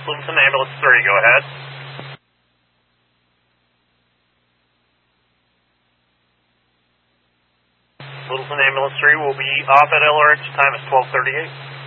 Littleton Ambulance 3, go ahead. Littleton Ambulance 3 will be off at LRH, time is 12:38.